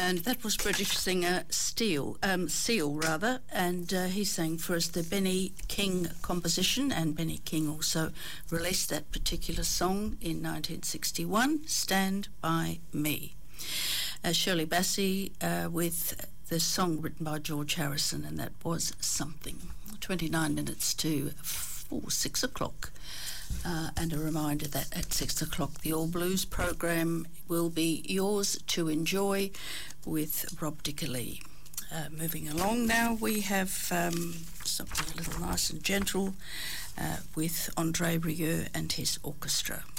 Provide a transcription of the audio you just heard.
And that was British singer Seal, and he sang for us the Benny King composition, and Benny King also released that particular song in 1961, Stand By Me. Shirley Bassey with the song written by George Harrison, and that was Something. 29 minutes to 6 o'clock. And a reminder that at 6 o'clock the All Blues program will be yours to enjoy with Rob Dickerley. Moving along now, we have something a little nice and gentle with Andre Rieu and his orchestra.